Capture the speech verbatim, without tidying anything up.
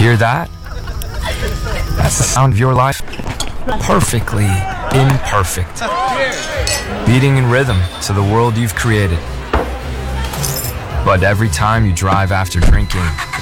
Hear that? That's the sound of your life. Perfectly imperfect. Beating in rhythm to the world you've created. But every time you drive after drinking,